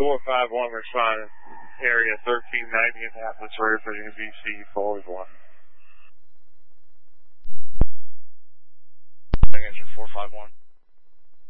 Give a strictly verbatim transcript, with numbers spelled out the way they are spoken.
four five one responding. Area thirteen ninety Annapolis, ready for the V C forward one. Engine four five one.